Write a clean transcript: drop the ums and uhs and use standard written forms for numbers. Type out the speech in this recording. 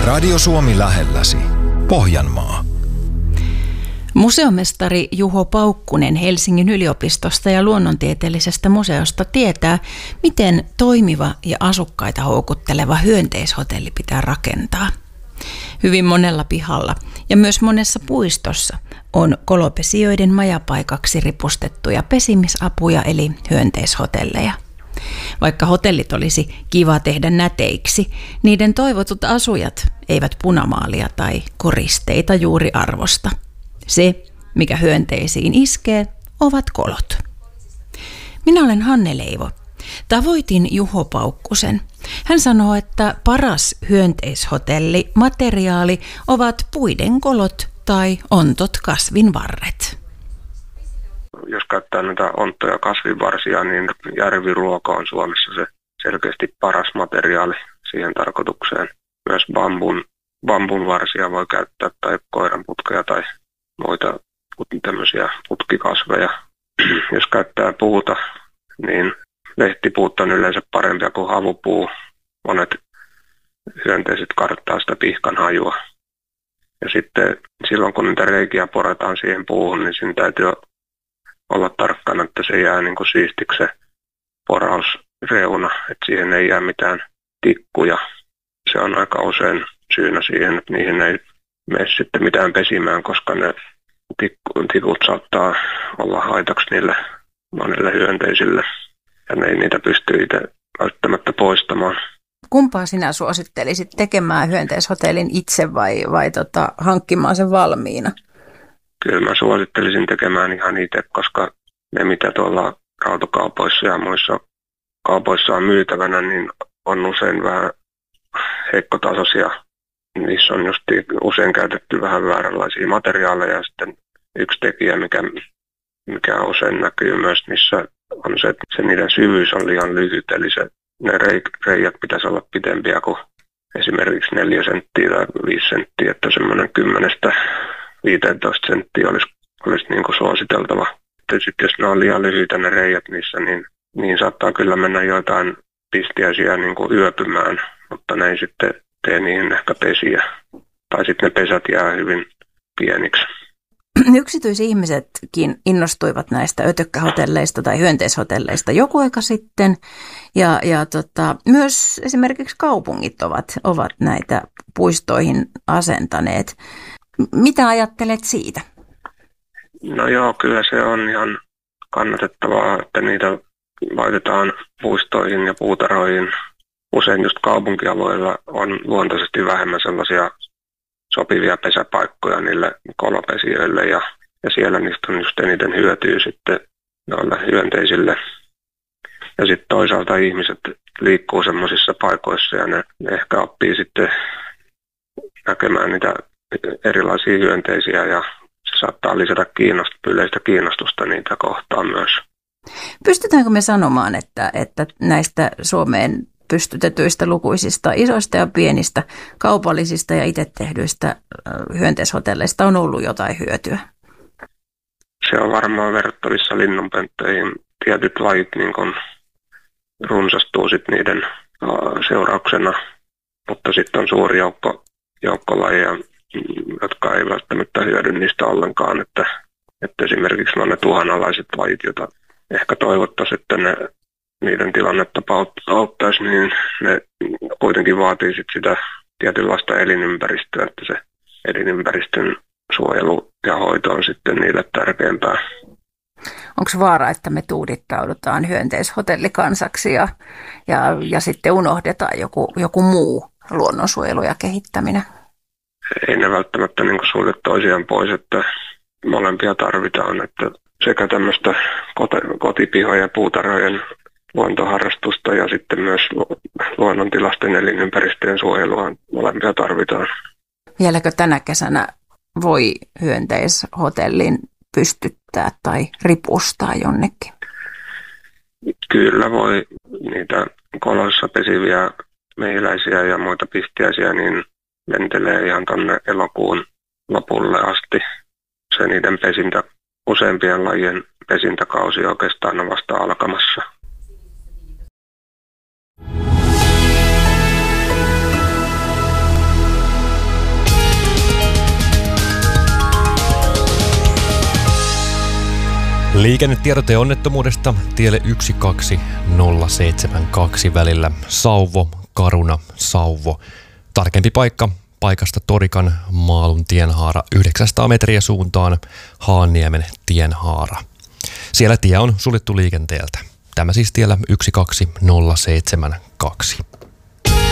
Radio Suomi lähelläsi. Pohjanmaa. Museomestari Juho Paukkunen Helsingin yliopistosta ja Luonnontieteellisestä museosta tietää, miten toimiva ja asukkaita houkutteleva hyönteishotelli pitää rakentaa. Hyvin monella pihalla ja myös monessa puistossa on kolopesijoiden majapaikaksi ripustettuja pesimisapuja eli hyönteishotelleja. Vaikka hotellit olisi kiva tehdä näteiksi, niiden toivotut asujat eivät punamaalia tai koristeita juuri arvosta. Se, mikä hyönteisiin iskee, ovat kolot. Minä olen Hanne Leivo. Tavoitin Juho Paukkusen. Hän sanoo, että paras hyönteishotelli materiaali ovat puiden kolot tai ontot kasvinvarret. Jos käyttää näitä onttoja kasvinvarsia, niin järviruoka on Suomessa se selkeästi paras materiaali siihen tarkoitukseen. Myös bambun varsia voi käyttää tai koiranputkeja tai muita tämmöisiä putkikasveja. Jos käyttää puuta, niin lehtipuut on yleensä parempia kuin havupuu. Monet hyönteiset karttaa sitä pihkan hajua. Ja sitten silloin kun niitä reikiä porataan siihen puuhun, niin siinä täytyy olla tarkkana, että se jää niin kuin siistiksi se porausreuna, että siihen ei jää mitään tikkuja. Se on aika usein syynä siihen, että niihin ei mene sitten mitään pesimään, koska ne tikut saattaa olla haitaksi niille monille hyönteisille ja ne ei niitä pysty itse välttämättä poistamaan. Kumpaa sinä suosittelisit tekemään hyönteishotellin itse vai hankkimaan sen valmiina? Kyllä mä suosittelisin tekemään ihan itse, koska ne mitä tuolla rautokaupoissa ja muissa kaupoissa on myytävänä, niin on usein vähän heikkotasoisia. Niissä on just usein käytetty vähän vääränlaisia materiaaleja ja sitten yksi tekijä, mikä usein näkyy myös niissä, on se, että se niiden syvyys on liian lyhyt, eli ne reijät pitäisi olla pitempiä kuin esimerkiksi 4 senttiä tai 5 senttiä, että semmoinen 10-15 senttiä olisi niin kuin suositeltava. Sitten jos ne on liian lyhyitä ne reijät niissä, niin saattaa kyllä mennä joitain pistiäisiä niin kuin yöpymään, mutta ne ei sitten tee niihin ehkä pesiä. Tai sitten ne pesät jää hyvin pieniksi. Yksityisihmisetkin innostuivat näistä ötökkähotelleista tai hyönteishotelleista joku aika sitten. Ja myös esimerkiksi kaupungit ovat näitä puistoihin asentaneet. Mitä ajattelet siitä? No joo, kyllä se on ihan kannatettavaa, että niitä laitetaan puistoihin ja puutarhoihin. Usein just kaupunkialueilla on luontaisesti vähemmän sellaisia sopivia pesäpaikkoja niille kolopesijöille ja siellä niistä on just eniten hyötyä sitten noille hyönteisille. Ja sitten toisaalta ihmiset liikkuu semmoisissa paikoissa ja ne ehkä oppii sitten näkemään niitä erilaisia hyönteisiä ja se saattaa lisätä yleistä kiinnostusta niitä kohtaan myös. Pystytäänkö me sanomaan, että näistä Suomeen pystytetyistä lukuisista isoista ja pienistä kaupallisista ja itse tehdyistä hyönteishotelleista on ollut jotain hyötyä? Se on varmaan verrattavissa linnunpönttöihin. Tietyt lajit niin kun runsastuu sit niiden seurauksena, mutta sitten on suuri joukko lajeja, jotka ei välttämättä hyödy niistä ollenkaan. Että esimerkiksi monet uhanalaiset lajit, joita ehkä toivottaisiin, että niiden tilannetta auttaisi, niin ne kuitenkin vaatii sit sitä tietynlaista elinympäristöä, että se elinympäristön suojelu ja hoito on sitten niille tärkeämpää. Onko vaara, että me tuudittaudutaan hyönteishotellikansaksi ja sitten unohdetaan joku muu luonnonsuojelu ja kehittäminen? Ei ne välttämättä niin sulje toisiaan pois, että molempia tarvitaan, että sekä tämmöistä kotipihojen ja puutarhojen luontoharrastusta ja sitten myös luonnontilaisten elinympäristöjen suojelua molempia tarvitaan. Vieläkö tänä kesänä voi hyönteishotellin pystyttää tai ripustaa jonnekin? Kyllä voi niitä koloissa pesiviä mehiläisiä ja muita pistiäisiä niin lentelee ihan tuonne elokuun lopulle asti. Se niiden useimpien lajien pesintäkausi oikeastaan on vasta alkamassa. Liikennetiedote onnettomuudesta tielle 12072 välillä Sauvo, Caruna, Sauvo. Tarkempi paikka paikasta Torikan Maalun tienhaara 900 metriä suuntaan Haanniemen tienhaara. Siellä tie on suljettu liikenteeltä. Tämä siis tiellä 12072.